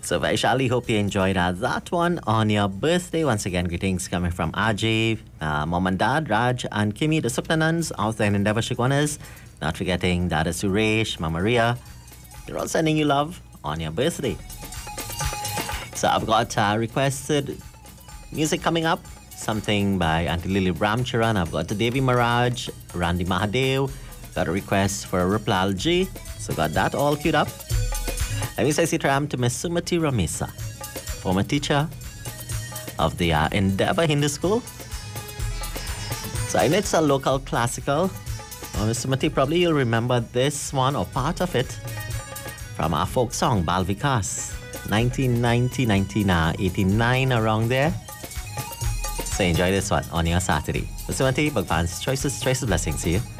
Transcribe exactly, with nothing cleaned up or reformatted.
So Vaishali, hope you enjoyed uh, that one on your birthday. Once again, greetings coming from Ajay, uh, Mom and Dad, Raj and Kimi, the Suknanans, out there in Endeavour Shikwanas. Not forgetting Dada Suresh, Mama Maria. They're all sending you love on your birthday. So I've got uh, requested music coming up. Something by Auntie Lily Ramcharan. I've got the Devi Maraj, Randy Mahadev. Got a request for Riplal G. So got that all queued up. Let me say Sitaram to Miss Sumati Ramesa, former teacher of the uh, Endeavour Hindu School. So I know it's a local classical. Well, Miss Sumati, probably you'll remember this one or part of it from our folk song, Bal Vikas, nineteen ninety, nineteen eighty-nine, around there. So enjoy this one on your Saturday. Miss Sumati, Bhagwan's choices, choices, blessings. See you.